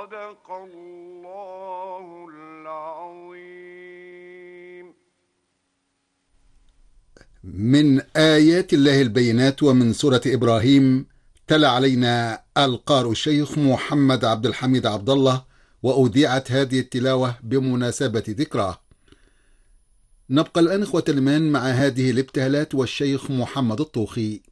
صدق الله العظيم. من آيات الله البينات ومن سورة إبراهيم. تلا علينا القارئ الشيخ محمد عبد الحميد عبد الله، وأذيعت هذه التلاوة بمناسبة ذكراه. نبقى الآن إخوة الإيمان مع هذه الابتهالات والشيخ محمد الطوخي.